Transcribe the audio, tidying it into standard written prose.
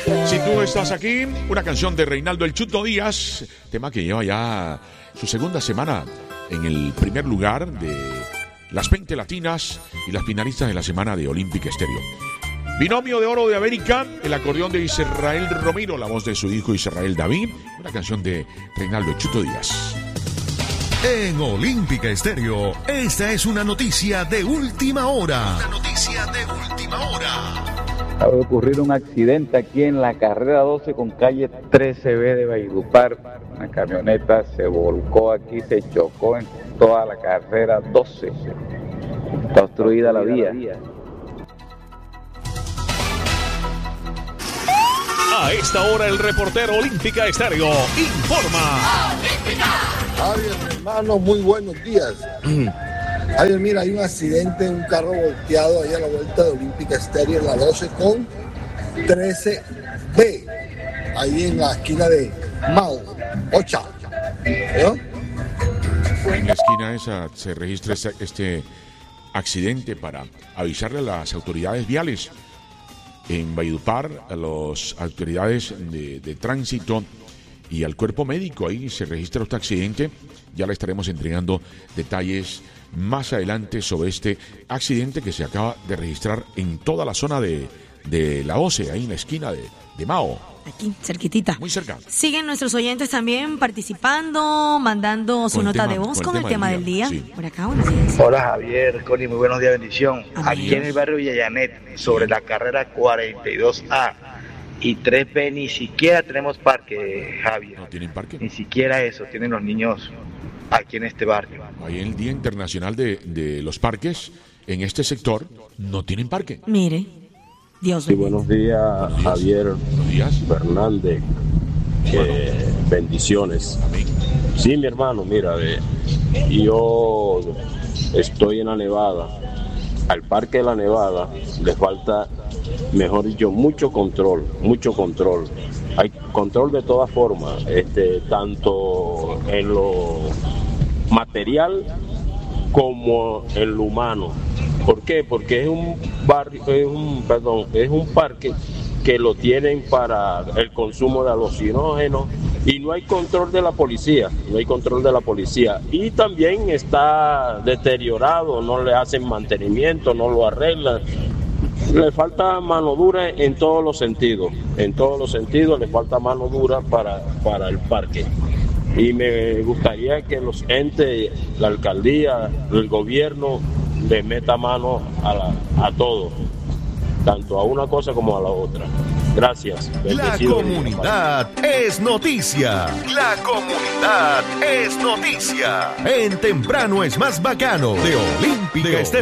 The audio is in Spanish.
Si tú estás aquí, una canción de Reinaldo El Chuto Díaz, tema que lleva ya su segunda semana en el primer lugar de las 20 latinas y las finalistas de la semana de Olympic Stereo. Binomio de Oro de América, el acordeón de Israel Romero, la voz de su hijo Israel David, una canción de Reinaldo El Chuto Díaz. En Olímpica Estéreo, esta es una noticia de última hora. Una noticia de última hora. Acaba de ocurrir un accidente aquí en la carrera 12 con calle 13B de Valledupar. Una camioneta se volcó aquí, se chocó en toda la carrera 12. Está obstruida la vía. A esta hora el reportero Olímpica Estéreo informa. Javier, hermano, muy buenos días. Javier, mira, hay un accidente, un carro volteado ahí a la vuelta de Olímpica Estéreo en la 12 con 13B, ahí en la esquina de Mao, Ocha. ¿No? En la esquina esa se registra este accidente para avisarle a las autoridades viales en Valledupar, a las autoridades de tránsito y al cuerpo médico. Ahí se registra este accidente. Ya le estaremos entregando detalles más adelante sobre este accidente que se acaba de registrar en toda la zona de la OCE, ahí en la esquina de Mao. Aquí, cerquitita. Muy cerca. Siguen nuestros oyentes también participando, mandando su nota de voz con el tema del día. Sí. Por acá, buenos días. Hola Javier, Connie, muy buenos días, bendición. Amigos. Aquí en el barrio Villayanet, sobre la carrera 42A y 3B, ni siquiera tenemos parque, Javier. ¿No tienen parque? Ni siquiera eso, tienen los niños aquí en este barrio. Ahí en el Día Internacional de los Parques, en este sector, no tienen parque. Mire, Dios sí, buenos días, Javier. Buenos días. Fernández. Bendiciones. Amén. Sí, mi hermano, mira, yo estoy en la Nevada. Al Parque de la Nevada le falta, mejor dicho, mucho control. Hay control de todas formas, tanto en lo material como en lo humano. ¿Por qué? Porque es un parque que lo tienen para el consumo de alucinógenos y no hay control de la policía, y también está deteriorado, no le hacen mantenimiento, no lo arreglan. Le falta mano dura en todos los sentidos le falta mano dura para el parque. Y me gustaría que los entes, la alcaldía, el gobierno, le meta mano a todo, tanto a una cosa como a la otra. Gracias. La comunidad es noticia. La comunidad es noticia. En Temprano es más bacano de Olímpica Estéreo.